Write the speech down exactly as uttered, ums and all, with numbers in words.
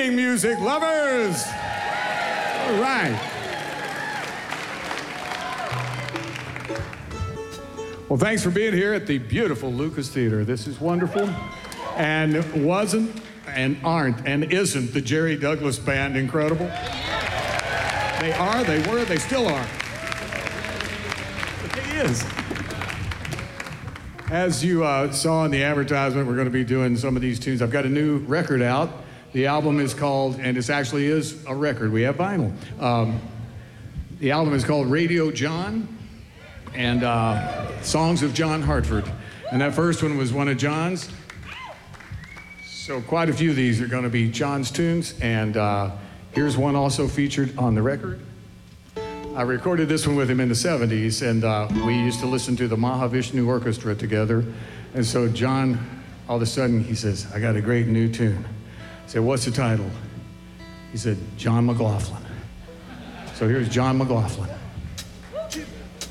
evening, music lovers. All right. Well, thanks for being here at the beautiful Lucas Theater. This is wonderful. And wasn't and aren't and isn't the Jerry Douglas Band incredible? They are, they were, they still are. It is. As you uh, saw in the advertisement, we're going to be doing some of these tunes. I've got a new record out. The album is called, and it actually is a record. We have vinyl. Um, the album is called Radio John, and uh, Songs of John Hartford. And that first one was one of John's. So quite a few of these are going to be John's tunes, and uh, here's one also featured on the record. I recorded this one with him in the seventies, and uh, we used to listen to the Mahavishnu Orchestra together. And so John, all of a sudden, he says, I got a great new tune. I said, what's the title? He said, John McLaughlin. So here's John McLaughlin.